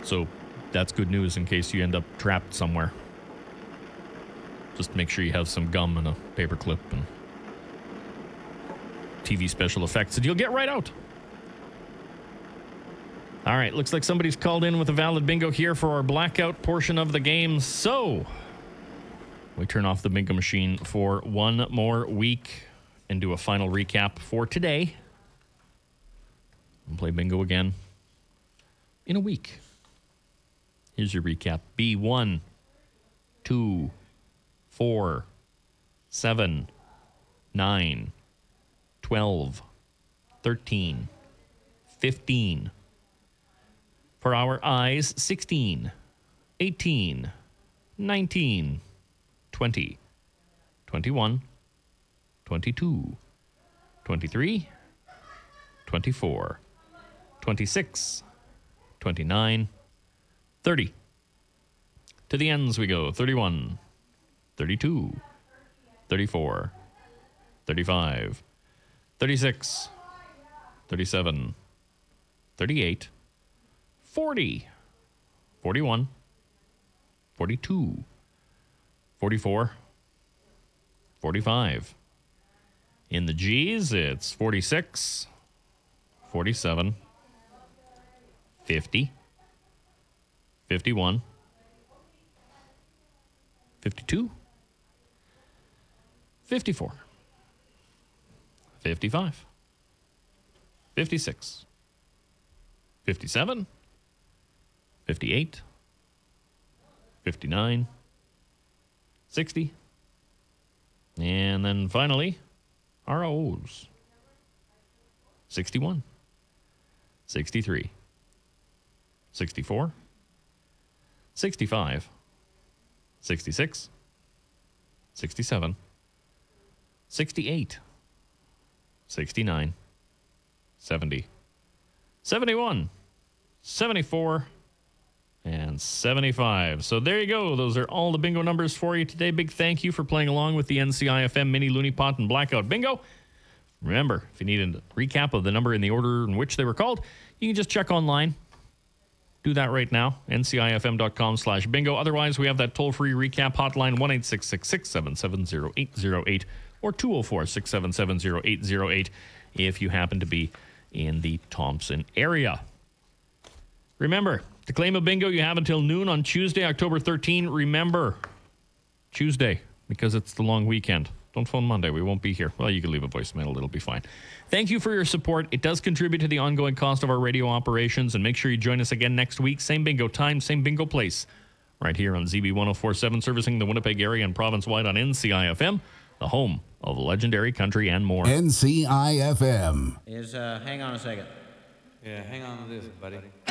So that's good news in case you end up trapped somewhere. Just make sure you have some gum and a paper clip and TV special effects, and you'll get right out. All right, looks like somebody's called in with a valid bingo here for our blackout portion of the game. So we turn off the bingo machine for one more week and do a final recap for today. And play bingo again in a week. Here's your recap. B1, 2, 4, 7, 9, 12, 13, 15. For our eyes, 16, 18, 19, 20, 21, 22, 23, 24, 26, 29, 30. To the ends we go. 31, 32, 34, 35, 36, 37, 38, 40, 41, 42, 44, 45. In the G's, it's 46, 47, 50, 51, 52, 54, 55, 56, 57, 58, 59, 60, and then finally, our O's. 61, 63, 64, 65, 66, 67, 68, 69, 70, 71, 74, and 75. So there you go. Those are all the bingo numbers for you today. Big thank you for playing along with the NCIFM Mini Looney Pot and Blackout Bingo. Remember, if you need a recap of the number in the order in which they were called, you can just check online. Do that right now, ncifm.com/bingo. Otherwise, we have that toll-free recap hotline, 1-866-677-0808 or 204-677-0808 if you happen to be in the Thompson area. Remember, to claim a bingo, you have until noon on Tuesday, October 13. Remember, Tuesday, because it's the long weekend. Don't phone Monday. We won't be here. Well, you can leave a voicemail. It'll be fine. Thank you for your support. It does contribute to the ongoing cost of our radio operations. And make sure you join us again next week. Same bingo time, same bingo place. Right here on ZB 104.7, servicing the Winnipeg area and province-wide on NCIFM, the home of legendary country and more. NCIFM. Hang on a second. Yeah, hang on to this, buddy.